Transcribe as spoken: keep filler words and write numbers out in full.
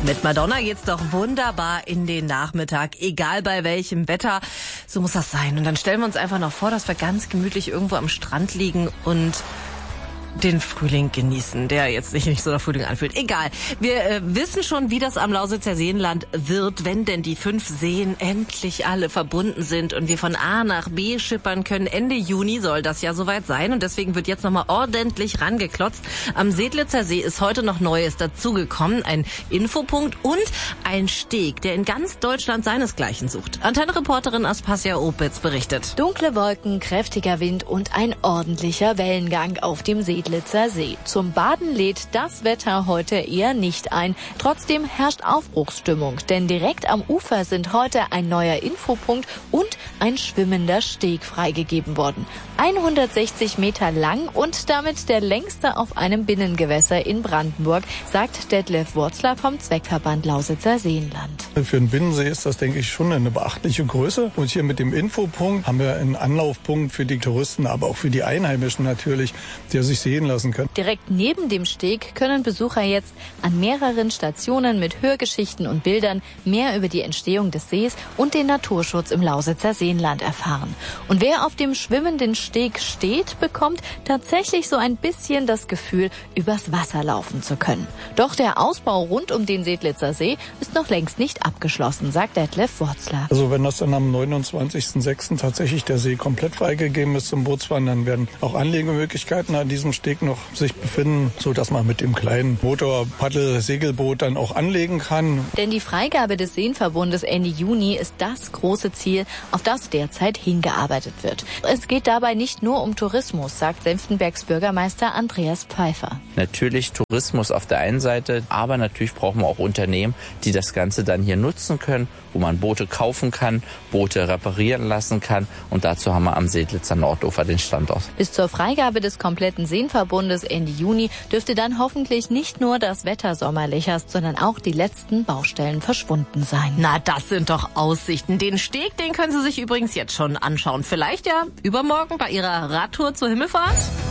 Mit Madonna geht's doch wunderbar in den Nachmittag, egal bei welchem Wetter. So muss das sein. Und dann stellen wir uns einfach noch vor, dass wir ganz gemütlich irgendwo am Strand liegen und den Frühling genießen, der jetzt sich nicht so nach Frühling anfühlt. Egal. Wir äh, wissen schon, wie das am Lausitzer Seenland wird, wenn denn die fünf Seen endlich alle verbunden sind und wir von A nach B schippern können. Ende Juni soll das ja soweit sein und deswegen wird jetzt nochmal ordentlich rangeklotzt. Am Sedlitzer See ist heute noch Neues dazugekommen. Ein Infopunkt und ein Steg, der in ganz Deutschland seinesgleichen sucht. Antenne-Reporterin Aspasia Opitz berichtet. Dunkle Wolken, kräftiger Wind und ein ordentlicher Wellengang auf dem See. Sedlitzer See. Zum Baden lädt das Wetter heute eher nicht ein. Trotzdem herrscht Aufbruchsstimmung, denn direkt am Ufer sind heute ein neuer Infopunkt und ein schwimmender Steg freigegeben worden. hundertsechzig Meter lang und damit der längste auf einem Binnengewässer in Brandenburg, sagt Detlef Wurzler vom Zweckverband Lausitzer Seenland. Für einen Binnensee ist das, denke ich, schon eine beachtliche Größe. Und hier mit dem Infopunkt haben wir einen Anlaufpunkt für die Touristen, aber auch für die Einheimischen natürlich, die sich sehen lassen können. Direkt neben dem Steg können Besucher jetzt an mehreren Stationen mit Hörgeschichten und Bildern mehr über die Entstehung des Sees und den Naturschutz im Lausitzer Seenland erfahren. Und wer auf dem schwimmenden Steg steht, bekommt tatsächlich so ein bisschen das Gefühl, übers Wasser laufen zu können. Doch der Ausbau rund um den Sedlitzer See ist noch längst nicht abgeschlossen, sagt Detlef Wurzler. Also wenn das dann am neunundzwanzigsten sechsten tatsächlich der See komplett freigegeben ist zum Bootswandern, werden auch Anlegemöglichkeiten an diesem Steg noch sich befinden, so dass man mit dem kleinen Motor, Paddel, Segelboot dann auch anlegen kann. Denn die Freigabe des Seenverbundes Ende Juni ist das große Ziel, auf das derzeit hingearbeitet wird. Es geht dabei nicht nur um Tourismus, sagt Senftenbergs Bürgermeister Andreas Pfeiffer. Natürlich Tourismus auf der einen Seite, aber natürlich brauchen wir auch Unternehmen, die das Ganze dann hier nutzen können, wo man Boote kaufen kann, Boote reparieren lassen kann und dazu haben wir am Sedlitzer Nordufer den Standort. Bis zur Freigabe des kompletten Seenverbundes Ende Juni dürfte dann hoffentlich nicht nur das Wetter sommerlicher, sondern auch die letzten Baustellen verschwunden sein. Na, das sind doch Aussichten. Den Steg, den können Sie sich übrigens jetzt schon anschauen. Vielleicht ja übermorgen bei Ihrer Radtour zur Himmelfahrt.